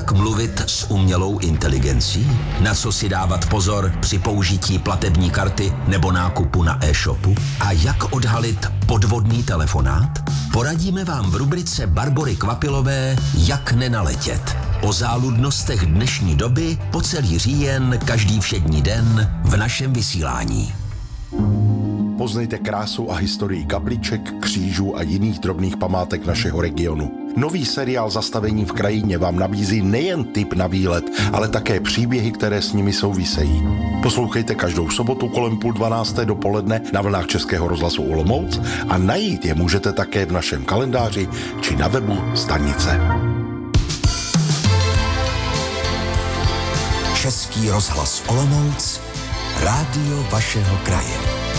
Jak mluvit s umělou inteligencí? Na co si dávat pozor při použití platební karty nebo nákupu na e-shopu? A jak odhalit podvodný telefonát? Poradíme vám v rubrice Barbory Kvapilové Jak nenaletět. O záludnostech dnešní doby po celý říjen každý všední den v našem vysílání. Poznejte krásu a historii kapliček, křížů a jiných drobných památek našeho regionu. Nový seriál Zastavení v krajině vám nabízí nejen tip na výlet, ale také příběhy, které s nimi souvisejí. Poslouchejte každou sobotu kolem 11:30 dopoledne na vlnách Českého rozhlasu Olomouc a najít je můžete také v našem kalendáři či na webu stanice. Český rozhlas Olomouc, rádio vašeho kraje.